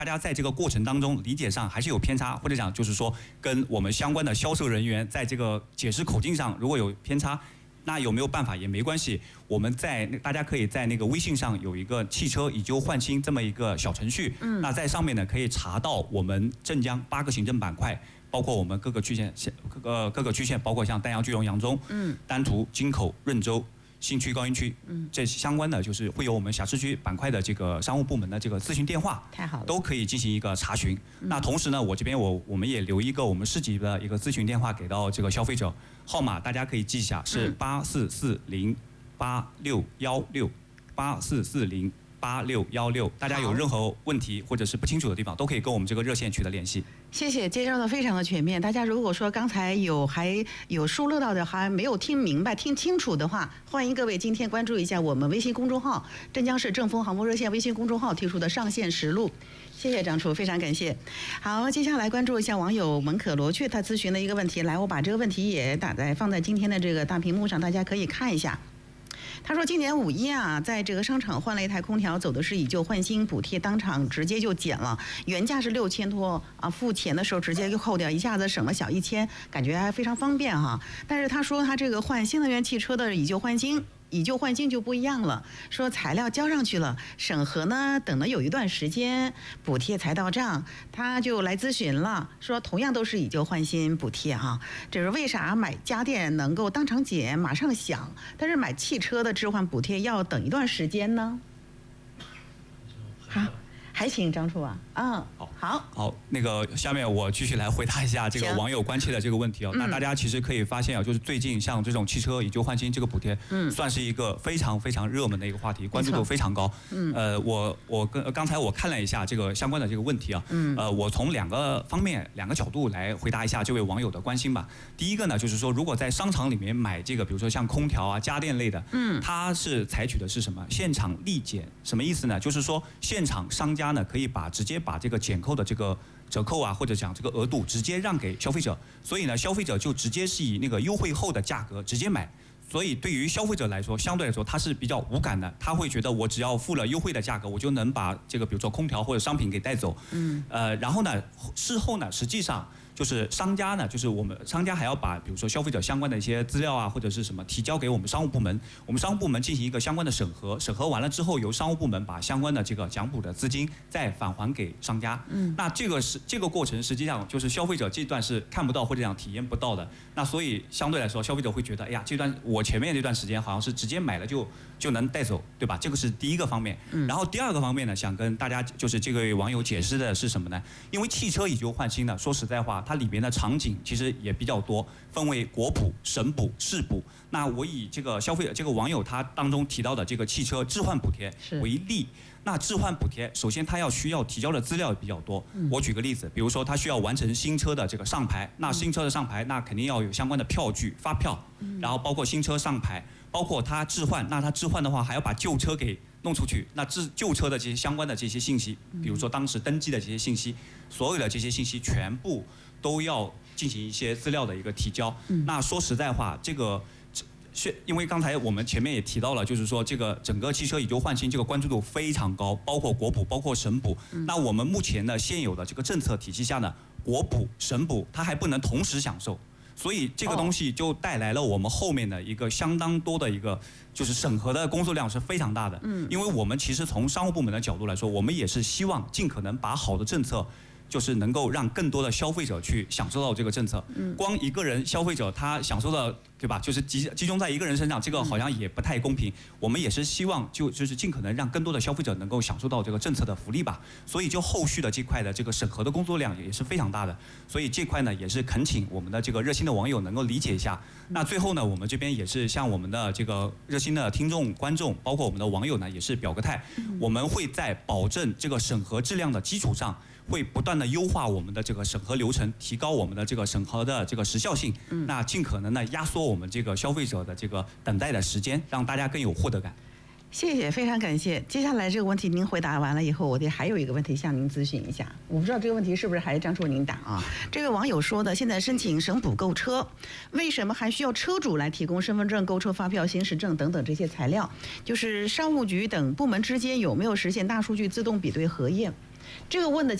大家在这个过程当中理解上还是有偏差，或者讲就是说跟我们相关的销售人员在这个解释口径上如果有偏差，那有没有办法也没关系，我们大家可以在那个微信上有一个汽车以旧换新这么一个小程序，那在上面呢可以查到我们镇江8个行政板块，包括我们各个区县，包括像丹阳、句容、扬中、丹徒、京口、润州、新区、高新区，这相关的就是会有我们辖市区板块的这个商务部门的这个咨询电话， 太好了， 都可以进行一个查询。那同时呢，我这边我们也留一个我们市级的一个咨询电话给到这个消费者，号码大家可以记一下，是84408616，84408616。大家有任何问题或者是不清楚的地方，都可以跟我们这个热线取得联系。 谢谢，介绍的非常的全面。大家如果说刚才还有疏漏到的，还没有听明白、听清楚的话，欢迎各位今天关注一下我们微信公众号“镇江市正丰航空热线”微信公众号提出的上线实录。谢谢张处，非常感谢。好，接下来关注一下网友门可罗雀他咨询的一个问题，来，我把这个问题也放在今天的这个大屏幕上，大家可以看一下。他说今年5一啊，在这个商场换了一台空调，走的是以旧换新补贴，当场直接就减了，原价是6000多啊，付钱的时候直接就扣掉，一下子省了小1000，感觉还非常方便哈。但是他说他这个换新能源汽车的以旧换新就不一样了，说材料交上去了，审核呢等了有一段时间，补贴才到账，他就来咨询了，说同样都是以旧换新补贴哈，这是为啥买家电能够当场减马上享，但是买汽车的置换补贴要等一段时间呢？好，还请张处啊， 好，那个下面我继续来回答一下这个网友关切的这个问题哦。那大家其实可以发现啊，就是最近像这种汽车以旧换新这个补贴，算是一个非常非常热门的一个话题，关注度非常高。刚才我看了一下这个相关的这个问题啊，我从两个角度来回答一下这位网友的关心吧。第一个呢，就是说如果在商场里面买这个，比如说像空调啊、家电类的，它是采取的是什么？现场立减，什么意思呢？就是说现场商家呢可以直接把这个减扣的这个折扣啊，或者讲这个额度直接让给消费者，所以呢，消费者就直接是以那个优惠后的价格直接买。所以对于消费者来说，相对来说他是比较无感的，他会觉得我只要付了优惠的价格，我就能把这个比如说空调或者商品给带走。然后呢，事后呢，实际上就是商家呢，就是我们商家还要把比如说消费者相关的一些资料啊，或者是什么提交给我们商务部门，我们商务部门进行一个相关的审核，审核完了之后，由商务部门把相关的这个奖补的资金再返还给商家。那这个过程实际上就是消费者这段是看不到或者讲体验不到的。那所以相对来说，消费者会觉得，哎呀，我前面这段时间好像是直接买了就能带走，对吧？这个是第一个方面。然后第二个方面呢，想跟大家就是这位网友解释的是什么呢？因为汽车以旧换新呢，说实在话，它里边的场景其实也比较多，分为国补、省补、市补。那我以这个这个网友他当中提到的这个汽车置换补贴为例。那置换补贴，首先它需要提交的资料比较多。我举个例子，比如说它需要完成新车的这个上牌，那新车的上牌，那肯定要有相关的票据、发票，然后包括新车上牌，包括它置换，那它置换的话还要把旧车给弄出去，那旧车的这些相关的这些信息，比如说当时登记的这些信息，所有的这些信息全部都要进行一些资料的一个提交。那说实在话，因为刚才我们前面也提到了，就是说这个整个汽车以旧换新这个关注度非常高，包括国补，包括省补。那我们目前的现有的这个政策体系下呢，国补、省补它还不能同时享受，所以这个东西就带来了我们后面的一个相当多的一个就是审核的工作量是非常大的。因为我们其实从商务部门的角度来说，我们也是希望尽可能把好的政策，就是能够让更多的消费者去享受到这个政策。光一个人消费者他享受到，对吧？就是集中在一个人身上，这个好像也不太公平。我们也是希望就是尽可能让更多的消费者能够享受到这个政策的福利吧。所以就后续的这块的这个审核的工作量也是非常大的。所以这块呢也是恳请我们的这个热心的网友能够理解一下。那最后呢，我们这边也是向我们的这个热心的听众、观众，包括我们的网友呢，也是表个态。我们会在保证这个审核质量的基础上，会不断的优化我们的这个审核流程，提高我们的这个审核的这个时效性。那尽可能呢压缩我们这个消费者的这个等待的时间，让大家更有获得感。 谢谢，非常感谢。接下来这个问题您回答完了以后，我还有一个问题向您咨询一下。我不知道这个问题是不是还是张处您答啊？这位网友说的，现在申请省补购车，为什么还需要车主来提供身份证、购车发票、行驶证等等这些材料？就是商务局等部门之间有没有实现大数据自动比对核验？ 这个问的